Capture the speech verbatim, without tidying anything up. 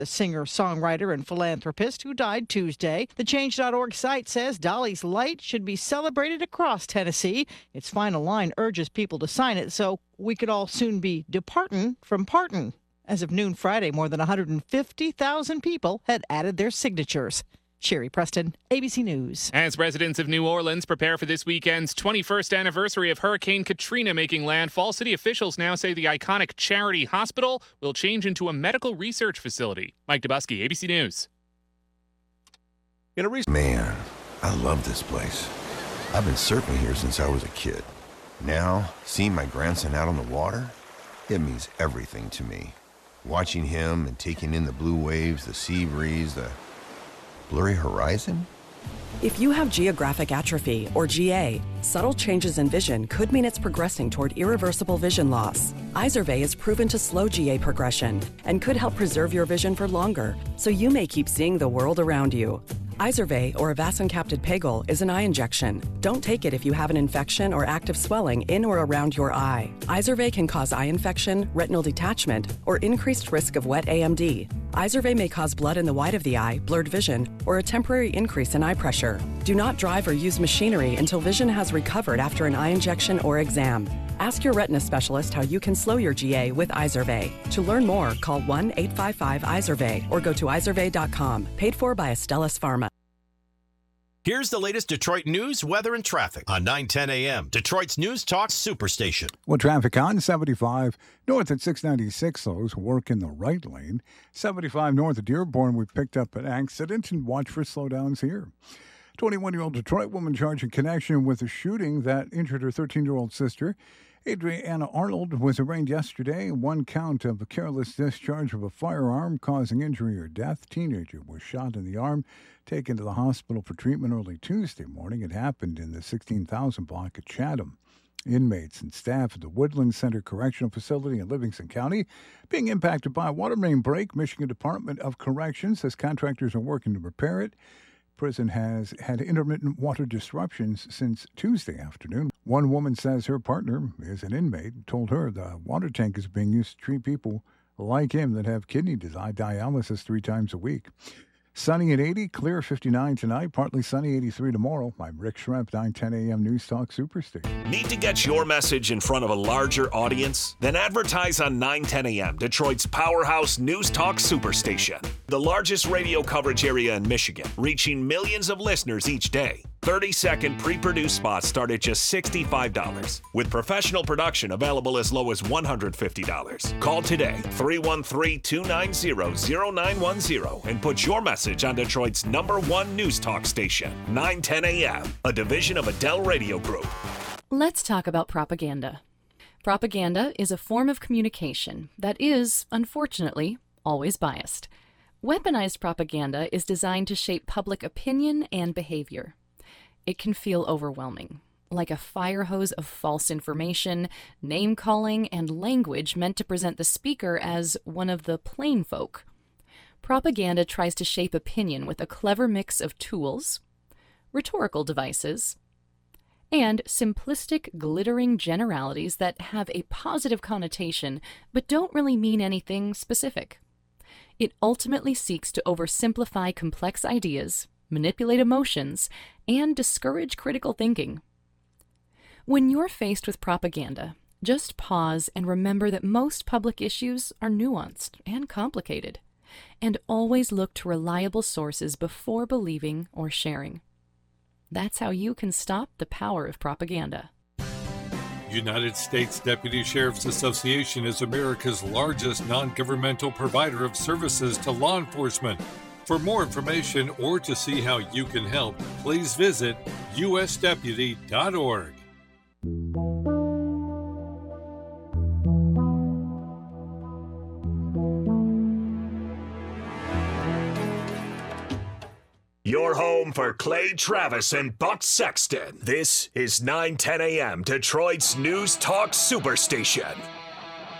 The singer, songwriter, and philanthropist who died Tuesday. The change dot org site says Dolly's light should be celebrated across Tennessee. Its final line urges people to sign it so we could all soon be departin' from partin'. As of noon Friday, more than one hundred fifty thousand people had added their signatures. Sherry Preston, A B C News. As residents of New Orleans prepare for this weekend's twenty-first anniversary of Hurricane Katrina making landfall, city officials now say the iconic Charity Hospital will change into a medical research facility. Mike Dubusky, A B C News. In a re- Man, I love this place. I've been surfing here since I was a kid. Now, seeing my grandson out on the water, it means everything to me. Watching him and taking in the blue waves, the sea breeze, the blurry horizon? If you have geographic atrophy, or G A, subtle changes in vision could mean it's progressing toward irreversible vision loss. Izervay is proven to slow G A progression and could help preserve your vision for longer, so you may keep seeing the world around you. Izervay, or avacincaptad pegol, is an eye injection. Don't take it if you have an infection or active swelling in or around your eye. Izervay can cause eye infection, retinal detachment, or increased risk of wet A M D. Izervay may cause blood in the white of the eye, blurred vision, or a temporary increase in eye pressure. Do not drive or use machinery until vision has recovered after an eye injection or exam. Ask your retina specialist how you can slow your G A with Izervay. To learn more, call one eight five five Izervay or go to izervay dot com. Paid for by Astellas Pharma. Here's the latest Detroit news, weather, and traffic on nine ten a.m. Detroit's News Talk Superstation. Well, traffic on seventy-five north at six ninety-six, those work in the right lane. seventy-five north of Dearborn, we picked up an accident and watch for slowdowns here. twenty-one-year-old Detroit woman charged in connection with a shooting that injured her thirteen-year-old sister. Adriana Arnold was arraigned yesterday. One count of a careless discharge of a firearm causing injury or death. Teenager was shot in the arm, taken to the hospital for treatment early Tuesday morning. It happened in the sixteen thousand block at Chatham. Inmates and staff at the Woodland Center Correctional Facility in Livingston County being impacted by a water main break. Michigan Department of Corrections says contractors are working to repair it. Prison has had intermittent water disruptions since Tuesday afternoon. One woman says her partner is an inmate, told her the water tank is being used to treat people like him that have kidney dialysis three times a week. Sunny at eighty, clear fifty-nine tonight, partly sunny eighty-three tomorrow. I'm Rick Schrempf, nine ten a.m. News Talk Superstation. Need to get your message in front of a larger audience? Then advertise on nine ten a.m., Detroit's powerhouse News Talk Superstation. The largest radio coverage area in Michigan, reaching millions of listeners each day. thirty-second pre-produced spots start at just sixty-five dollars, with professional production available as low as one hundred fifty dollars. Call today, three one three, two nine zero, zero nine one zero, and put your message on Detroit's number one news talk station, nine ten a.m., a division of Adele Radio Group. Let's talk about propaganda. Propaganda is a form of communication that is, unfortunately, always biased. Weaponized propaganda is designed to shape public opinion and behavior. It can feel overwhelming, like a fire hose of false information, name-calling, and language meant to present the speaker as one of the plain folk. Propaganda tries to shape opinion with a clever mix of tools, rhetorical devices, and simplistic, glittering generalities that have a positive connotation but don't really mean anything specific. It ultimately seeks to oversimplify complex ideas, manipulate emotions, and discourage critical thinking. When you're faced with propaganda, just pause and remember that most public issues are nuanced and complicated, and always look to reliable sources before believing or sharing. That's how you can stop the power of propaganda. United States Deputy Sheriff's Association is America's largest non-governmental provider of services to law enforcement. For more information or to see how you can help, please visit u s deputy dot org. Your home for Clay Travis and Buck Sexton. This is nine ten a.m. Detroit's News Talk Superstation.